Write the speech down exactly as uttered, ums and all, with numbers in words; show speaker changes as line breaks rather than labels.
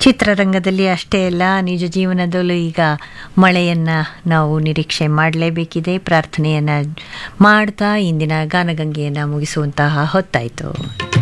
ಚಿತ್ರರಂಗದಲ್ಲಿ ಅಷ್ಟೇ ಅಲ್ಲ, ನಿಜ ಜೀವನದಲ್ಲೂ ಈಗ ಮಳೆಯನ್ನು ನಾವು ನಿರೀಕ್ಷೆ ಮಾಡಲೇಬೇಕಿದೆ. ಪ್ರಾರ್ಥನೆಯನ್ನು ಮಾಡ್ತಾ ಇಂದಿನ ಗಾನಗಂಗೆಯನ್ನು ಮುಗಿಸುವಂತಹ ಹೊತ್ತಾಯಿತು.